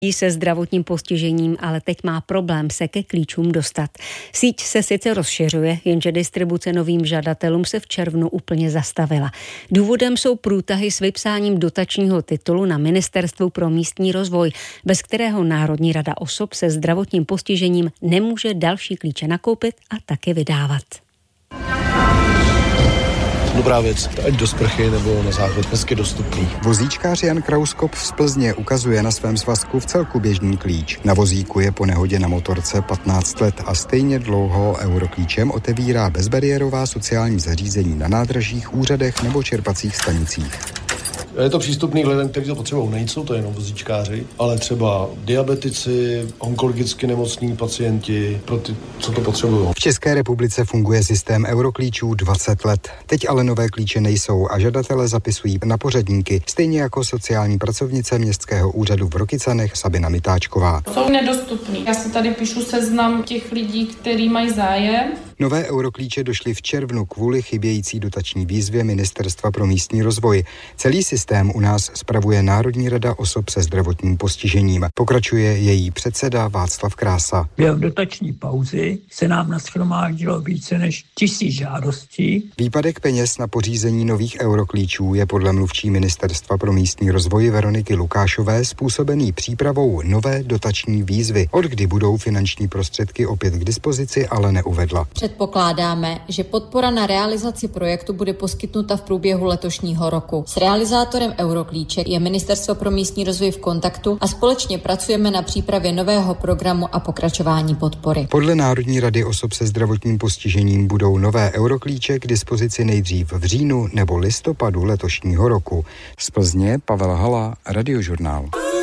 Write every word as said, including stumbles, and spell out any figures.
se zdravotním postižením, ale teď má problém se ke klíčům dostat. Síť se sice rozšiřuje, jenže distribuce novým žadatelům se v červnu úplně zastavila. Důvodem jsou průtahy s vypsáním dotačního titulu na Ministerstvu pro místní rozvoj, bez kterého Národní rada osob se zdravotním postižením nemůže další klíče nakoupit a taky vydávat. Dobrá věc, ať do sprchy nebo na záchod, dnesky dostupný. Vozíčkář Jan Krauskop z Plzně ukazuje na svém svazku vcelku běžný klíč. Na vozíku je po nehodě na motorce patnáct let a stejně dlouho Euroklíčem otevírá bezbariérová sociální zařízení na nádražích, úřadech nebo čerpacích stanicích. Je to přístupný lidem, kteří to potřebují. Nejsou to jenom vozíčkáři, ale třeba diabetici, onkologicky nemocní pacienti, pro ty, co to potřebují. V České republice funguje systém Euroklíčů dvacet let. Teď ale nové klíče nejsou a žadatelé zapisují na pořadníky, stejně jako sociální pracovnice Městského úřadu v Rokycanech Sabina Mitáčková. Jsou nedostupný. Já si tady píšu seznam těch lidí, kteří mají zájem. Nové Euroklíče došly v červnu kvůli chybějící dotační výzvě Ministerstva pro místní rozvoj. Celý systém u nás spravuje Národní rada osob se zdravotním postižením. Pokračuje její předseda Václav Krása. Během dotační pauzy se nám nashromáždilo více než tisíc žádostí. Výpadek peněz na pořízení nových Euroklíčů je podle mluvčí Ministerstva pro místní rozvoj Veroniky Lukášové způsobený přípravou nové dotační výzvy. Od kdy budou finanční prostředky opět k dispozici, ale neuvedla. Předpokládáme, že podpora na realizaci projektu bude poskytnuta v průběhu letošního roku. S realizátorem Euroklíček je Ministerstvo pro místní rozvoj v kontaktu a společně pracujeme na přípravě nového programu a pokračování podpory. Podle Národní rady osob se zdravotním postižením budou nové Euroklíče k dispozici nejdřív v říjnu nebo listopadu letošního roku. Z Plzně Pavel Hala, Radiožurnál.